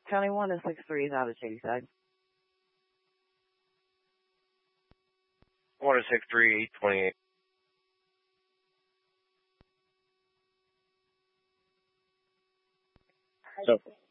County 1 is 63 out of Shadyside. 163, 828. So